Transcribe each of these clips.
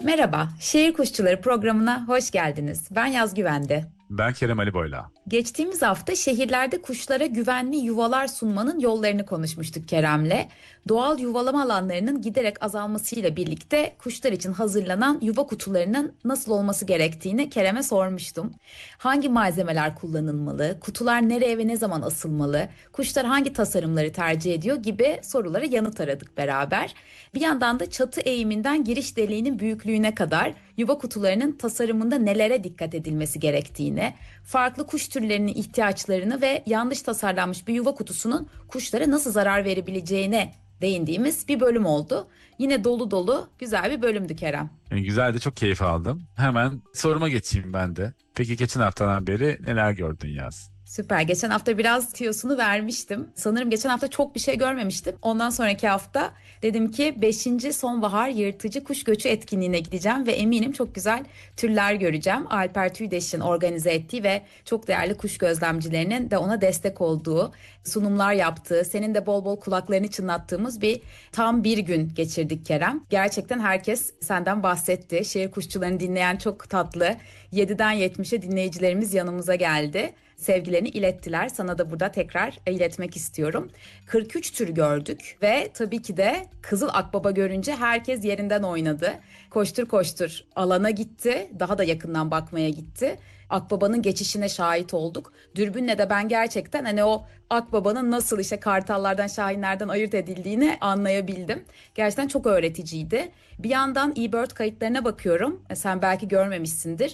Merhaba, Şehir Kuşçuları programına hoş geldiniz. Ben Yaz Güvende. Ben Kerem Ali Boyla. Geçtiğimiz hafta şehirlerde kuşlara güvenli yuvalar sunmanın yollarını konuşmuştuk Kerem'le. Doğal yuvalama alanlarının giderek azalmasıyla birlikte kuşlar için hazırlanan yuva kutularının nasıl olması gerektiğini Kerem'e sormuştum. Hangi malzemeler kullanılmalı, kutular nereye ve ne zaman asılmalı, kuşlar hangi tasarımları tercih ediyor gibi sorulara yanıt aradık beraber. Bir yandan da çatı eğiminden giriş deliğinin büyüklüğüne kadar yuva kutularının tasarımında nelere dikkat edilmesi gerektiğini, farklı kuş türlerinin ihtiyaçlarını ve yanlış tasarlanmış bir yuva kutusunun kuşlara nasıl zarar verebileceğine değindiğimiz bir bölüm oldu. Yine dolu dolu güzel bir bölümdü Kerem. Güzel de çok keyif aldım. Hemen soruma geçeyim ben de. Peki geçen haftadan beri neler gördün Yaz? Süper. Geçen hafta biraz tüyosunu vermiştim. Sanırım geçen hafta çok bir şey görmemiştim. Ondan sonraki hafta dedim ki 5. Sonbahar Yırtıcı Kuş Göçü etkinliğine gideceğim ve eminim çok güzel türler göreceğim. Alper Tüydeş'in organize ettiği ve çok değerli kuş gözlemcilerinin de ona destek olduğu, sunumlar yaptığı, senin de bol bol kulaklarını çınlattığımız tam bir gün geçirdik Kerem. Gerçekten herkes senden bahsetti. Şehir kuşçularını dinleyen çok tatlı 7'den 70'e dinleyicilerimiz yanımıza geldi. Sevgilerini ilettiler. Sana da burada tekrar iletmek istiyorum. 43 tür gördük ve tabii ki de Kızıl Akbaba görünce herkes yerinden oynadı. Koştur koştur alana gitti. Daha da yakından bakmaya gitti. Akbaba'nın geçişine şahit olduk. Dürbünle de ben gerçekten o Akbaba'nın nasıl kartallardan, şahinlerden ayırt edildiğini anlayabildim. Gerçekten çok öğreticiydi. Bir yandan eBird kayıtlarına bakıyorum. Sen belki görmemişsindir.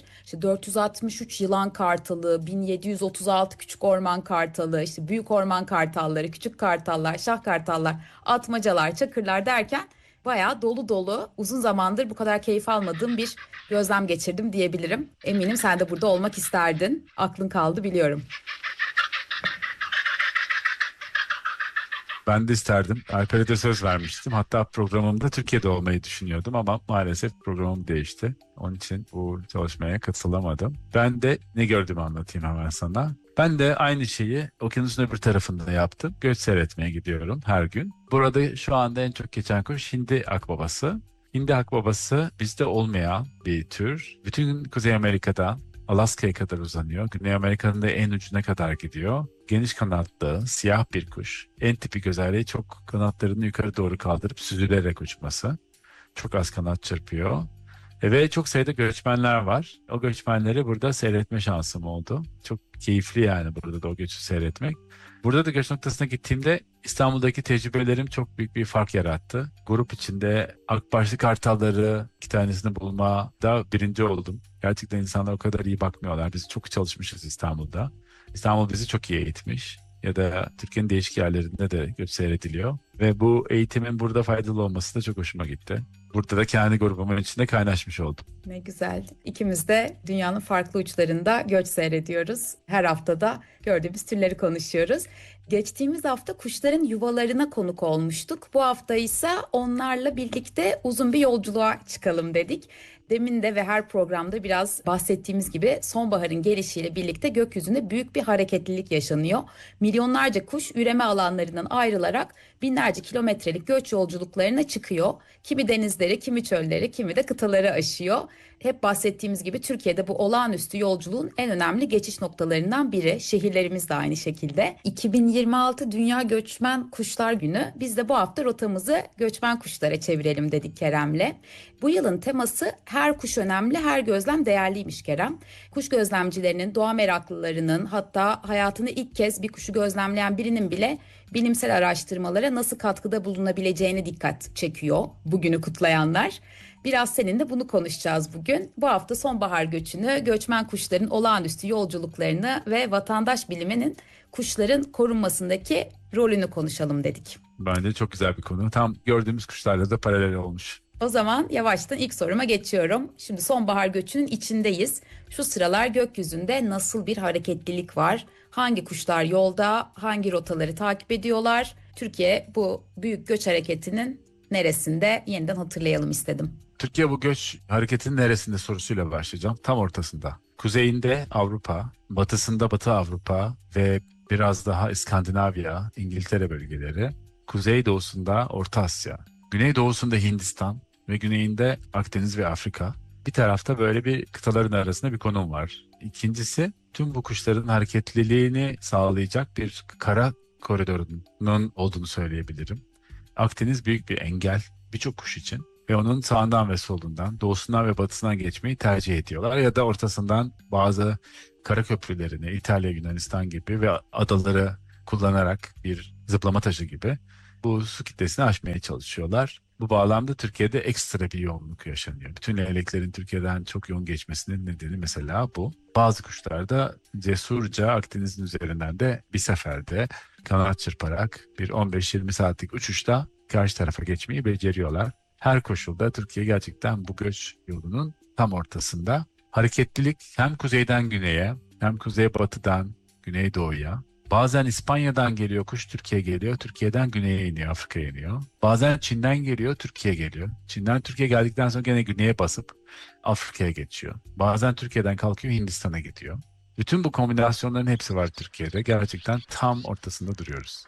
463 yılan kartalı, 1736 küçük orman kartalı, büyük orman kartalları, küçük kartallar, şah kartallar, atmacalar, çakırlar derken bayağı dolu dolu, uzun zamandır bu kadar keyif almadığım bir gözlem geçirdim diyebilirim. Eminim sen de burada olmak isterdin. Aklın kaldı biliyorum. Ben de isterdim. Alper'e de söz vermiştim. Hatta programımda Türkiye'de olmayı düşünüyordum ama maalesef programım değişti. Onun için bu çalışmaya katılamadım. Ben de ne gördüğümü anlatayım hemen sana. Ben de aynı şeyi okyanusun öbür tarafında yaptım. Göç seyretmeye gidiyorum her gün. Burada şu anda en çok geçen kuş Hindi akbabası. Hindi akbabası bizde olmayan bir tür. Bütün Kuzey Amerika'da Alaska'ya kadar uzanıyor. Güney Amerika'nın da en ucuna kadar gidiyor. Geniş kanatlı, siyah bir kuş. En tipik özelliği çok kanatlarını yukarı doğru kaldırıp süzülerek uçması. Çok az kanat çırpıyor. Ve çok sayıda göçmenler var. O göçmenleri burada seyretme şansım oldu. Çok keyifli yani burada da o göçü seyretmek. Burada da göç noktasına gittiğimde İstanbul'daki tecrübelerim çok büyük bir fark yarattı. Grup içinde akbaşlı kartalları 2 tanesini bulmada birinci oldum. Gerçekten insanlar o kadar iyi bakmıyorlar. Biz çok çalışmışız İstanbul'da. İstanbul bizi çok iyi eğitmiş. Ya da Türkiye'nin değişik yerlerinde de göç seyrediliyor. Ve bu eğitimin burada faydalı olması da çok hoşuma gitti. Burada da kendi grubumun içinde kaynaşmış oldum. Ne güzel. İkimiz de dünyanın farklı uçlarında göç seyrediyoruz. Her haftada gördüğümüz türleri konuşuyoruz. Geçtiğimiz hafta kuşların yuvalarına konuk olmuştuk. Bu hafta ise onlarla birlikte uzun bir yolculuğa çıkalım dedik. Demin de ve her programda biraz bahsettiğimiz gibi sonbaharın gelişiyle birlikte gökyüzünde büyük bir hareketlilik yaşanıyor. Milyonlarca kuş üreme alanlarından ayrılarak binlerce kilometrelik göç yolculuklarına çıkıyor. Kimi denizleri, kimi çölleri, kimi de kıtaları aşıyor. Hep bahsettiğimiz gibi Türkiye'de bu olağanüstü yolculuğun en önemli geçiş noktalarından biri. Şehirlerimiz de aynı şekilde. 2026 Dünya Göçmen Kuşlar Günü. Biz de bu hafta rotamızı göçmen kuşlara çevirelim dedik Kerem'le. Bu yılın teması her kuş önemli, her gözlem değerliymiş Kerem. Kuş gözlemcilerinin, doğa meraklılarının, hatta hayatını ilk kez bir kuşu gözlemleyen birinin bile bilimsel araştırmalara nasıl katkıda bulunabileceğine dikkat çekiyor bugünü kutlayanlar. Biraz seninle bunu konuşacağız bugün. Bu hafta sonbahar göçünü, göçmen kuşların olağanüstü yolculuklarını ve vatandaş biliminin kuşların korunmasındaki rolünü konuşalım dedik. Bence çok güzel bir konu. Tam gördüğümüz kuşlarla da paralel olmuş. O zaman yavaştan ilk soruma geçiyorum. Şimdi sonbahar göçünün içindeyiz. Şu sıralar gökyüzünde nasıl bir hareketlilik var? Hangi kuşlar yolda, hangi rotaları takip ediyorlar? Türkiye bu büyük göç hareketinin neresinde, yeniden hatırlayalım istedim. Türkiye bu göç hareketinin neresinde sorusuyla başlayacağım. Tam ortasında. Kuzeyinde Avrupa, batısında Batı Avrupa ve biraz daha İskandinavya, İngiltere bölgeleri. Kuzeydoğusunda Orta Asya, güneydoğusunda Hindistan ve güneyinde Akdeniz ve Afrika. Bir tarafta böyle bir kıtaların arasında bir konum var. İkincisi, tüm bu kuşların hareketliliğini sağlayacak bir kara koridorunun olduğunu söyleyebilirim. Akdeniz büyük bir engel birçok kuş için ve onun sağından ve solundan, doğusundan ve batısından geçmeyi tercih ediyorlar. Ya da ortasından bazı kara köprülerini, İtalya, Yunanistan gibi ve adaları kullanarak bir zıplama taşı gibi bu su kitlesini aşmaya çalışıyorlar. Bu bağlamda Türkiye'de ekstra bir yoğunluk yaşanıyor. Bütün leyleklerin Türkiye'den çok yoğun geçmesinin nedeni mesela bu. Bazı kuşlar da cesurca Akdeniz'in üzerinden de bir seferde kanat çırparak bir 15-20 saatlik uçuşta karşı tarafa geçmeyi beceriyorlar. Her koşulda Türkiye gerçekten bu göç yolunun tam ortasında. Hareketlilik hem kuzeyden güneye hem kuzeybatıdan güneydoğuya. Bazen İspanya'dan geliyor kuş Türkiye'ye geliyor. Türkiye'den güneye iniyor, Afrika'ya iniyor. Bazen Çin'den geliyor, Türkiye'ye geliyor. Çin'den Türkiye'ye geldikten sonra gene güneye basıp Afrika'ya geçiyor. Bazen Türkiye'den kalkıyor, Hindistan'a gidiyor. Bütün bu kombinasyonların hepsi var Türkiye'de. Gerçekten tam ortasında duruyoruz.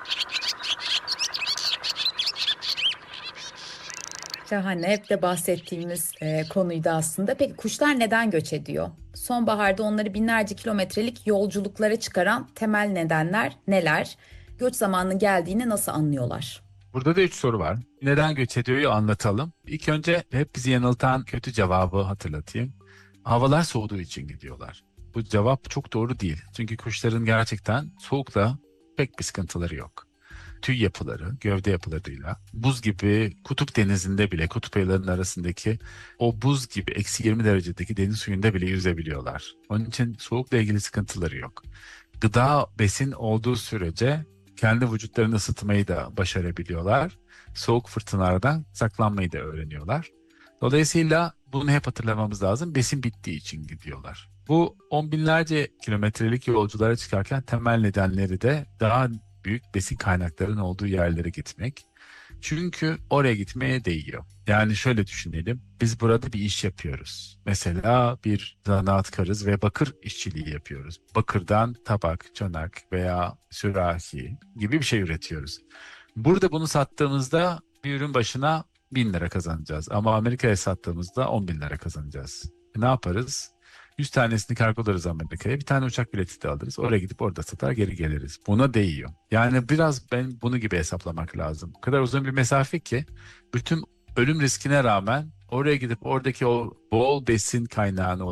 Şahane. Hep de bahsettiğimiz konuydu aslında. Peki kuşlar neden göç ediyor? Sonbaharda onları binlerce kilometrelik yolculuklara çıkaran temel nedenler neler? Göç zamanı geldiğini nasıl anlıyorlar? Burada da 3 soru var. Neden göç ediyor'yu anlatalım. İlk önce hep bizi yanıltan kötü cevabı hatırlatayım. Havalar soğuduğu için gidiyorlar. Bu cevap çok doğru değil. Çünkü kuşların gerçekten soğukta pek bir sıkıntıları yok. Tüy yapıları, gövde yapılarıyla buz gibi kutup denizinde bile, kutup ayılarının arasındaki o buz gibi -20 derecedeki deniz suyunda bile yüzebiliyorlar. Onun için soğukla ilgili sıkıntıları yok. Gıda, besin olduğu sürece kendi vücutlarını ısıtmayı da başarabiliyorlar. Soğuk fırtınalardan saklanmayı da öğreniyorlar. Dolayısıyla bunu hep hatırlamamız lazım. Besin bittiği için gidiyorlar. Bu on binlerce kilometrelik yolculara çıkarken temel nedenleri de daha büyük besin kaynaklarının olduğu yerlere gitmek. Çünkü oraya gitmeye değiyor. Yani şöyle düşünelim. Biz burada bir iş yapıyoruz. Mesela bir zanaatkarız ve bakır işçiliği yapıyoruz. Bakırdan tabak, çanak veya sürahi gibi bir şey üretiyoruz. Burada bunu sattığımızda bir ürün başına 1.000 lira kazanacağız. Ama Amerika'ya sattığımızda 10 bin lira kazanacağız. Ne yaparız? 100 tanesini kargolarız Amerika'ya. Bir tane uçak bileti de alırız. Oraya gidip orada satar geri geliriz. Buna değiyor. Yani biraz ben bunu gibi hesaplamak lazım. O kadar uzun bir mesafe ki bütün ölüm riskine rağmen oraya gidip oradaki o bol besin kaynağına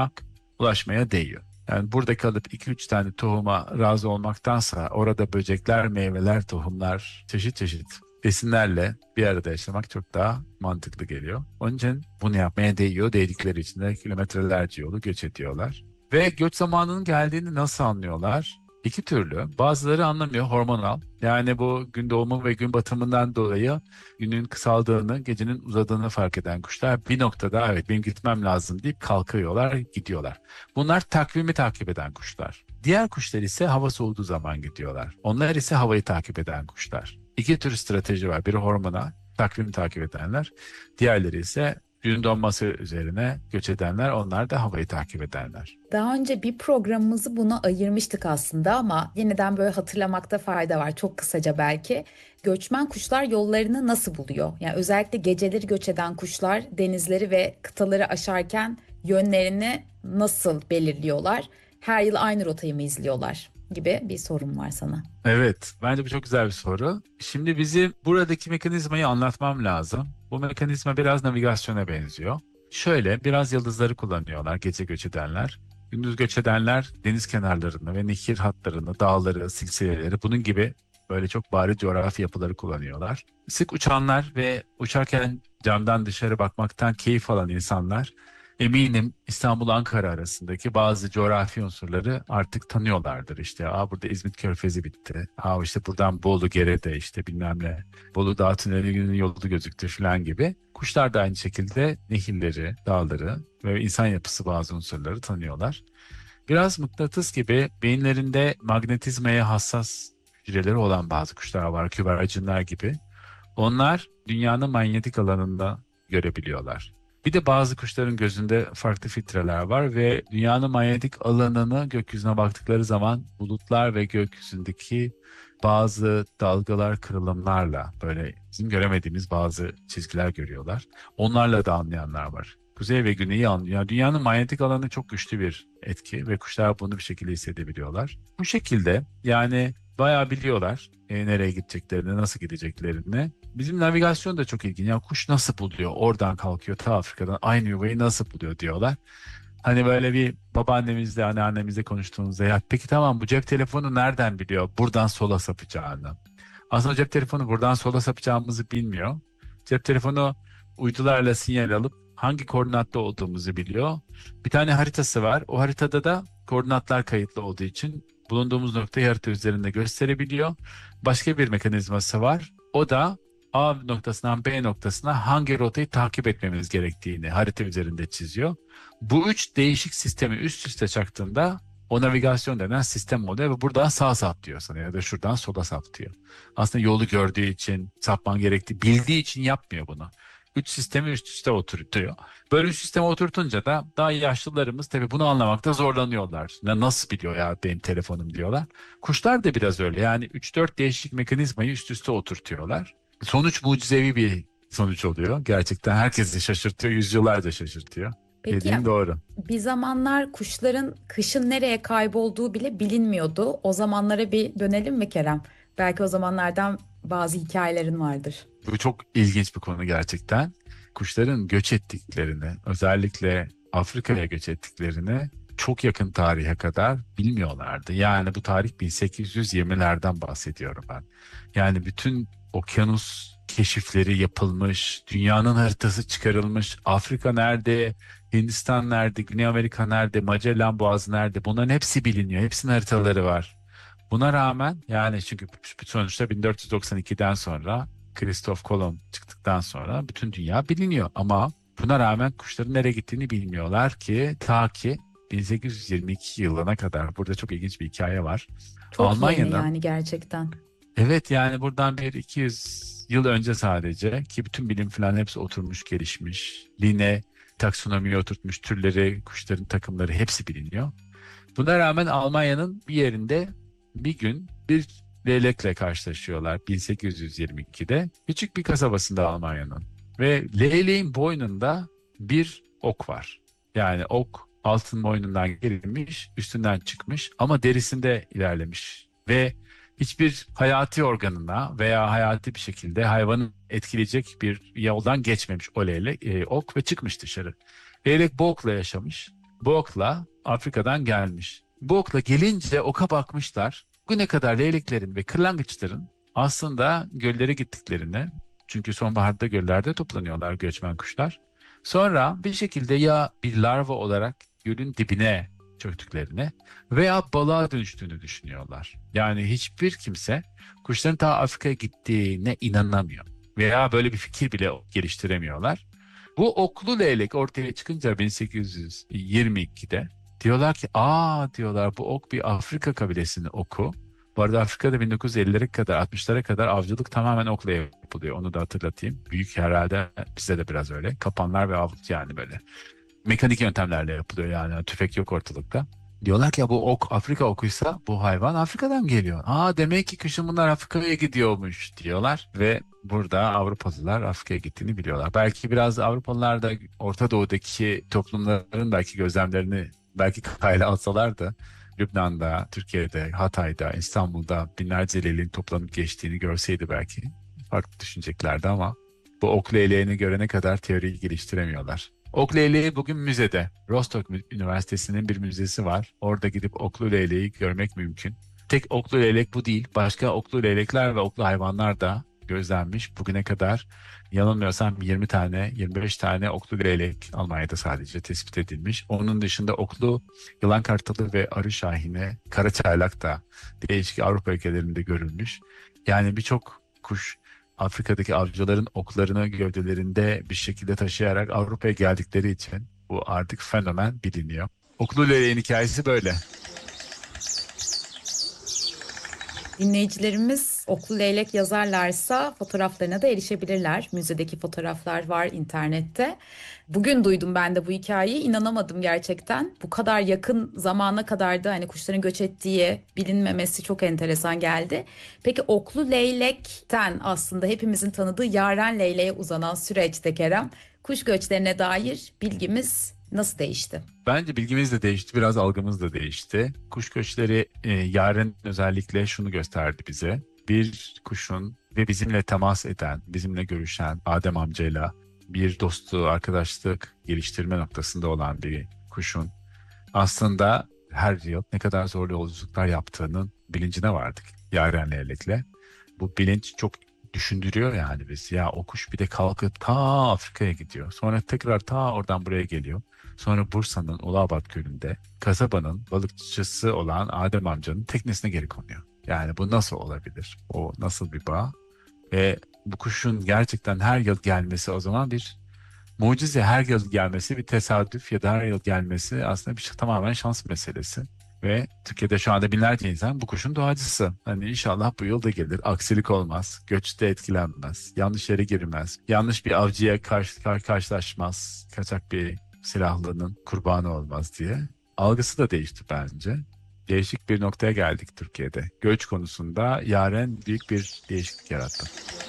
ulaşmaya değiyor. Yani burada kalıp 2-3 tane tohuma razı olmaktansa orada böcekler, meyveler, tohumlar, çeşit çeşit besinlerle bir arada yaşamak çok daha mantıklı geliyor. Onun için bunu yapmaya değiyor. Değdikleri için de kilometrelerce yolu göç ediyorlar. Ve göç zamanının geldiğini nasıl anlıyorlar? İki türlü. Bazıları anlamıyor, hormonal. Yani bu gün doğumu ve gün batımından dolayı günün kısaldığını, gecenin uzadığını fark eden kuşlar bir noktada evet benim gitmem lazım deyip kalkıyorlar, gidiyorlar. Bunlar takvimi takip eden kuşlar. Diğer kuşlar ise hava soğuduğu zaman gidiyorlar. Onlar ise havayı takip eden kuşlar. İki tür strateji var. Biri hormonal, takvimi takip edenler. Diğerleri ise gün donması üzerine göç edenler, onlar da havayı takip edenler. Daha önce bir programımızı buna ayırmıştık aslında ama yeniden böyle hatırlamakta fayda var. Çok kısaca belki. Göçmen kuşlar yollarını nasıl buluyor? Yani özellikle geceleri göç eden kuşlar denizleri ve kıtaları aşarken yönlerini nasıl belirliyorlar? Her yıl aynı rotayı mı izliyorlar? Gibi bir sorum var sana. Evet, bence bu çok güzel bir soru. Şimdi bizim buradaki mekanizmayı anlatmam lazım. Bu mekanizma biraz navigasyona benziyor. Şöyle, biraz yıldızları kullanıyorlar gece göç edenler. Gündüz göç edenler deniz kenarlarını ve nehir hatlarını, dağları, silsileleri bunun gibi böyle çok bariz coğrafi yapıları kullanıyorlar. Sık uçanlar ve uçarken camdan dışarı bakmaktan keyif alan insanlar eminim İstanbul-Ankara arasındaki bazı coğrafi unsurları artık tanıyorlardır. İşte burada İzmit Körfezi bitti. İşte buradan Bolu Gerede işte bilmem ne. Bolu Dağ Tüneli'nin yolu gözüktü falan gibi. Kuşlar da aynı şekilde nehirleri, dağları ve insan yapısı bazı unsurları tanıyorlar. Biraz mıknatıs gibi beyinlerinde magnetizmaya hassas hücreleri olan bazı kuşlar var. Güvercinler gibi. Onlar dünyanın manyetik alanında görebiliyorlar. Bir de bazı kuşların gözünde farklı filtreler var ve dünyanın manyetik alanını gökyüzüne baktıkları zaman bulutlar ve gökyüzündeki bazı dalgalar, kırılımlarla böyle bizim göremediğimiz bazı çizgiler görüyorlar. Onlarla da anlayanlar var. Kuzey ve güneyi anlıyor. Yani dünyanın manyetik alanı çok güçlü bir etki ve kuşlar bunu bir şekilde hissedebiliyorlar. Bu şekilde yani bayağı biliyorlar nereye gideceklerini, nasıl gideceklerini. Bizim navigasyon da çok ilginç. Ya kuş nasıl buluyor? Oradan kalkıyor ta Afrika'dan aynı yuvayı nasıl buluyor diyorlar. Hani böyle bir babaannemizle, anneannemizle konuştuğumuzda ya peki tamam bu cep telefonu nereden biliyor buradan sola sapacağını? Aslında cep telefonu buradan sola sapacağımızı bilmiyor. Cep telefonu uydularla sinyal alıp hangi koordinatta olduğumuzu biliyor. Bir tane haritası var. O haritada da koordinatlar kayıtlı olduğu için bulunduğumuz noktayı harita üzerinde gösterebiliyor. Başka bir mekanizması var. O da A noktasından B noktasına hangi rotayı takip etmemiz gerektiğini harita üzerinde çiziyor. Bu üç değişik sistemi üst üste çaktığında o navigasyon denen sistem oluyor ve buradan sağa sap diyor sana ya da şuradan sola sap diyor. Aslında yolu gördüğü için, sapman gerektiği, bildiği için yapmıyor bunu. Üç sistemi üst üste oturtuyor. Böyle üst sisteme oturtunca da daha yaşlılarımız tabii bunu anlamakta zorlanıyorlar. Nasıl biliyor ya benim telefonum diyorlar. Kuşlar da biraz öyle. Yani üç dört değişik mekanizmayı üst üste oturtuyorlar. Sonuç mucizevi bir sonuç oluyor. Gerçekten herkesi şaşırtıyor, yüzyıllarca şaşırtıyor. Peki Dediğin doğru. bir zamanlar kuşların kışın nereye kaybolduğu bile bilinmiyordu. O zamanlara bir dönelim mi Kerem? Belki o zamanlardan bazı hikayelerin vardır. Bu çok ilginç bir konu gerçekten. Kuşların göç ettiklerini, özellikle Afrika'ya göç ettiklerini çok yakın tarihe kadar bilmiyorlardı. Yani bu tarih 1820'lerden bahsediyorum ben. Yani bütün okyanus keşifleri yapılmış, dünyanın haritası çıkarılmış, Afrika nerede, Hindistan nerede, Güney Amerika nerede, Magellan Boğazı nerede bunların hepsi biliniyor. Hepsinin haritaları var. Buna rağmen yani çünkü sonuçta 1492'den sonra Christoph Kolomb çıktıktan sonra bütün dünya biliniyor. Ama buna rağmen kuşların nereye gittiğini bilmiyorlar ki ta ki 1822 yılına kadar. Burada çok ilginç bir hikaye var. Çok yeni Almanya'nın yani gerçekten. evet yani buradan bir 200 yıl önce sadece ki bütün bilim falan hepsi oturmuş gelişmiş. Line taksonomiye oturtmuş türleri, kuşların takımları hepsi biliniyor. Buna rağmen Almanya'nın bir yerinde bir gün bir leylekle karşılaşıyorlar 1822'de. Küçük bir kasabasında Almanya'nın. Ve leyleğin boynunda bir ok var. Yani ok altın boynundan gerilmiş, üstünden çıkmış ama derisinde ilerlemiş. Ve hiçbir hayati organına veya hayati bir şekilde hayvanı etkileyecek bir yoldan geçmemiş o leylek, ok ve çıkmış dışarı. Leylek bu okla yaşamış. Bu okla Afrika'dan gelmiş. Bu okla gelince oka bakmışlar. Bugüne kadar leyleklerin ve kırlangıçların aslında göllere gittiklerini, çünkü sonbaharda göllerde toplanıyorlar göçmen kuşlar. Sonra bir şekilde ya bir larva olarak gölün dibine çöktüklerini veya balığa dönüştüğünü düşünüyorlar. Yani hiçbir kimse kuşların ta Afrika'ya gittiğine inanamıyor. Veya böyle bir fikir bile geliştiremiyorlar. Bu oklu leylek ortaya çıkınca 1822'de diyorlar ki diyorlar bu ok bir Afrika kabilesinin oku. Bu arada Afrika'da 1950'lere kadar 60'lara kadar avcılık tamamen okla yapılıyor. Onu da hatırlatayım. Büyük herhalde bizde de biraz öyle. Kapanlar ve avcılık yani böyle. Mekanik yöntemlerle yapılıyor yani tüfek yok ortalıkta. Diyorlar ki ya bu ok Afrika okuysa bu hayvan Afrika'dan geliyor. Demek ki kışın bunlar Afrika'ya gidiyormuş diyorlar ve burada Avrupalılar Afrika'ya gittiğini biliyorlar. Belki biraz Avrupalılar da Orta Doğu'daki toplumların belki gözlemlerini belki kayla alsalar da Lübnan'da, Türkiye'de, Hatay'da, İstanbul'da binlerce leyleğin toplanıp geçtiğini görseydi belki farklı düşüneceklerdi ama bu ok leyleğini görene kadar teoriyi geliştiremiyorlar. Ok leyleği bugün müzede. Rostock Üniversitesi'nin bir müzesi var. Orada gidip oklu leyleği görmek mümkün. Tek oklu leylek bu değil. Başka oklu leylekler ve oklu hayvanlar da gözlenmiş. Bugüne kadar yanılmıyorsam 20 tane, 25 tane oklu leylek Almanya'da sadece tespit edilmiş. Onun dışında oklu yılan kartalı ve arı şahine, kara çaylak da değişik Avrupa ülkelerinde görülmüş. Yani birçok kuş Afrika'daki avcıların oklarını gövdelerinde bir şekilde taşıyarak Avrupa'ya geldikleri için bu artık fenomen biliniyor. Oklu leyleğin hikayesi böyle. Dinleyicilerimiz Oklu leylek yazarlarsa fotoğraflarına da erişebilirler. Müzedeki fotoğraflar var internette. Bugün duydum ben de bu hikayeyi. İnanamadım gerçekten. Bu kadar yakın zamana kadar da hani kuşların göç ettiği bilinmemesi çok enteresan geldi. Peki oklu leylekten aslında hepimizin tanıdığı yaren leyleğe uzanan süreçte Kerem, kuş göçlerine dair bilgimiz nasıl değişti? Bence bilgimiz de değişti, biraz algımız da değişti. Kuş göçleri yarın özellikle şunu gösterdi bize. Bir kuşun ve bizimle temas eden, bizimle görüşen Adem amcayla bir dostluğu, arkadaşlık geliştirme noktasında olan bir kuşun aslında her yıl ne kadar zorlu yolculuklar yaptığının bilincine vardık Yaren Leylek'le. Bu bilinç çok düşündürüyor yani biz. Ya o kuş bir de kalkıp ta Afrika'ya gidiyor. Sonra tekrar ta oradan buraya geliyor. Sonra Bursa'nın Uluabat Gölü'nde kasabanın balıkçısı olan Adem amcanın teknesine geri konuyor. Yani bu nasıl olabilir? O nasıl bir bağ? Ve bu kuşun gerçekten her yıl gelmesi o zaman bir mucize, her yıl gelmesi bir tesadüf ya da her yıl gelmesi aslında bir tamamen şans meselesi. Ve Türkiye'de şu anda binlerce insan bu kuşun doğacısı. Hani inşallah bu yıl da gelir. Aksilik olmaz. Göçte etkilenmez. Yanlış yere girmez. Yanlış bir avcıya karşılaşmaz. Kaçak bir silahlının kurbanı olmaz diye. Algısı da değişti bence. Değişik bir noktaya geldik Türkiye'de. Göç konusunda Yaren büyük bir değişiklik yarattı.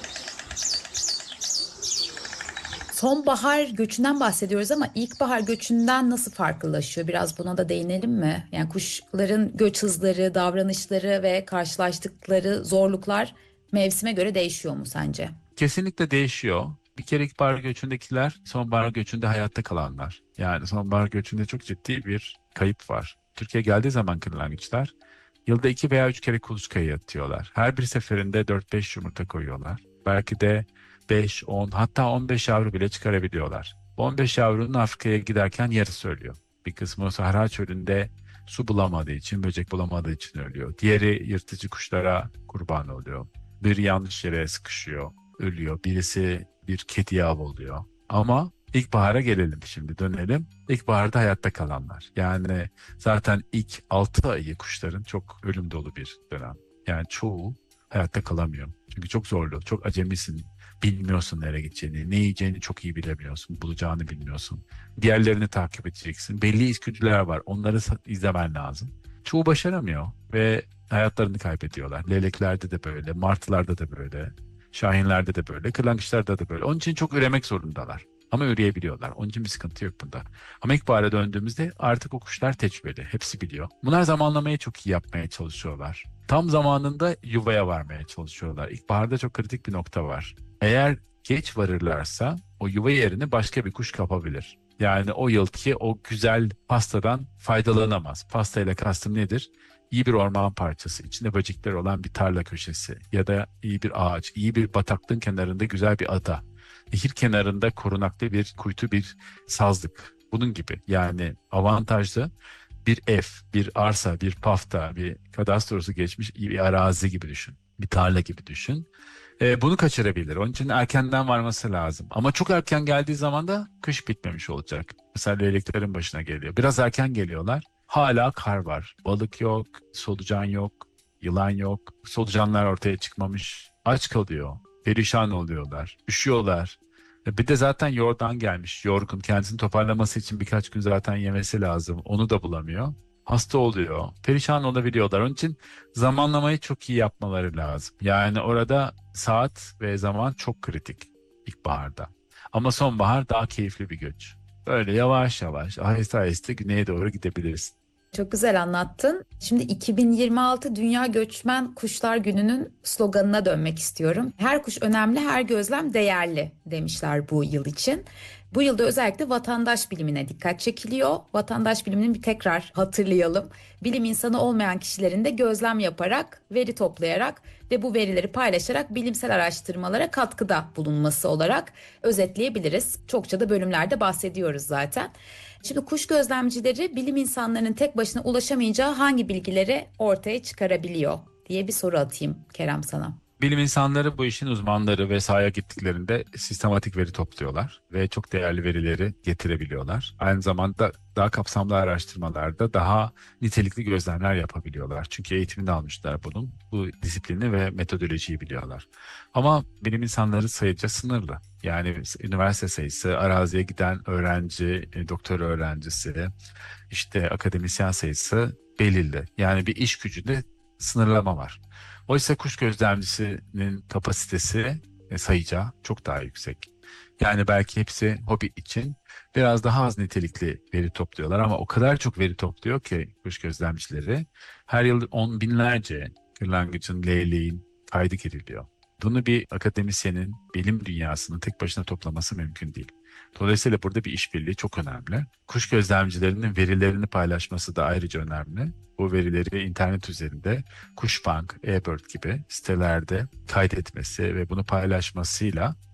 Sonbahar göçünden bahsediyoruz ama ilkbahar göçünden nasıl farklılaşıyor? Biraz buna da değinelim mi? Yani kuşların göç hızları, davranışları ve karşılaştıkları zorluklar mevsime göre değişiyor mu sence? Kesinlikle değişiyor. Bir kere ilkbahar göçündekiler sonbahar göçünde hayatta kalanlar. Yani sonbahar göçünde çok ciddi bir kayıp var. Türkiye'ye geldiği zaman kırlangıçlar yılda 2 veya 3 kere kuluçkaya atıyorlar. Her bir seferinde 4-5 yumurta koyuyorlar. Belki de 5, 10 hatta 15 yavru bile çıkarabiliyorlar. Bu 15 yavrunun Afrika'ya giderken yarısı ölüyor. Bir kısmı Sahra Çölü'nde su bulamadığı için, böcek bulamadığı için ölüyor. Diğeri yırtıcı kuşlara kurban oluyor. Biri yanlış yere sıkışıyor, ölüyor. Birisi bir kediye av oluyor. Ama ilkbahara gelelim şimdi, dönelim. İlkbaharda hayatta kalanlar. Yani zaten ilk 6 ayı kuşların çok ölüm dolu bir dönem. Yani çoğu hayatta kalamıyor. Çünkü çok zorlu, çok acemisin. Bilmiyorsun nereye gideceğini, ne yiyeceğini çok iyi bilemiyorsun, bulacağını bilmiyorsun. Diğerlerini takip edeceksin. Belli içgüdüler var, onları izlemen lazım. Çoğu başaramıyor ve hayatlarını kaybediyorlar. Leyleklerde de böyle, martılarda da böyle, şahinlerde de böyle, kırlangıçlarda da böyle. Onun için çok üremek zorundalar. Ama üreyebiliyorlar. Onun için bir sıkıntı yok bunda. Ama ilkbahara döndüğümüzde artık o kuşlar tecrübeli. Hepsi biliyor. Bunlar zamanlamayı çok iyi yapmaya çalışıyorlar. Tam zamanında yuvaya varmaya çalışıyorlar. İlkbaharda çok kritik bir nokta var. Eğer geç varırlarsa o yuva yerini başka bir kuş kapabilir. Yani o yılki o güzel pastadan faydalanamaz. Pastayla kastım nedir? İyi bir orman parçası, içinde böcekler olan bir tarla köşesi ya da iyi bir ağaç, iyi bir bataklığın kenarında güzel bir ada. Nehir kenarında korunaklı bir kuytu, bir sazlık. Bunun gibi yani avantajlı bir ev, bir arsa, bir pafta, bir kadastrosu geçmiş bir arazi gibi düşün. Bir tarla gibi düşün. Bunu kaçırabilir. Onun için erkenden varması lazım. Ama çok erken geldiği zaman da kış bitmemiş olacak. Mesela leyleklerin başına geliyor. Biraz erken geliyorlar. Hala kar var. Balık yok, solucan yok, yılan yok. Solucanlar ortaya çıkmamış. Aç kalıyor. Perişan oluyorlar. Üşüyorlar. Bir de zaten yordan gelmiş. Yorgun. Kendisini toparlaması için birkaç gün zaten yemesi lazım. Onu da bulamıyor. Hasta oluyor. Perişan olabiliyorlar. Onun için zamanlamayı çok iyi yapmaları lazım. Yani orada saat ve zaman çok kritik ilkbaharda. Ama sonbahar daha keyifli bir göç. Böyle yavaş yavaş, aheste aheste güneye doğru gidebiliriz. Çok güzel anlattın. Şimdi 2026 Dünya Göçmen Kuşlar Günü'nün sloganına dönmek istiyorum. Her kuş önemli, her gözlem değerli demişler bu yıl için. Bu yılda özellikle vatandaş bilimine dikkat çekiliyor. Vatandaş bilimini bir tekrar hatırlayalım. Bilim insanı olmayan kişilerin de gözlem yaparak, veri toplayarak ve bu verileri paylaşarak bilimsel araştırmalara katkıda bulunması olarak özetleyebiliriz. Çokça da bölümlerde bahsediyoruz zaten. Şimdi kuş gözlemcileri bilim insanlarının tek başına ulaşamayacağı hangi bilgileri ortaya çıkarabiliyor diye bir soru atayım Kerem sana. Bilim insanları bu işin uzmanları ve sahaya gittiklerinde sistematik veri topluyorlar ve çok değerli verileri getirebiliyorlar. Aynı zamanda daha kapsamlı araştırmalarda daha nitelikli gözlemler yapabiliyorlar. Çünkü eğitimini almışlar bunun. Bu disiplini ve metodolojiyi biliyorlar. Ama bilim insanları sayıca sınırlı. Yani üniversite sayısı, araziye giden öğrenci, doktor öğrencisi, işte akademisyen sayısı belirli. Yani bir iş gücünde sınırlama var. Oysa kuş gözlemcisinin kapasitesi sayıca çok daha yüksek. Yani belki hepsi hobi için biraz daha az nitelikli veri topluyorlar ama o kadar çok veri topluyor ki kuş gözlemcileri her yıl on binlerce kırlangıcın, leyleğin kaydı giriliyor. Bunu bir akademisyenin bilim dünyasını tek başına toplaması mümkün değil. Dolayısıyla burada bir işbirliği çok önemli. Kuş gözlemcilerinin verilerini paylaşması da ayrıca önemli. Bu verileri internet üzerinde Kuşbank, eBird gibi sitelerde kaydetmesi ve bunu paylaşmasıyla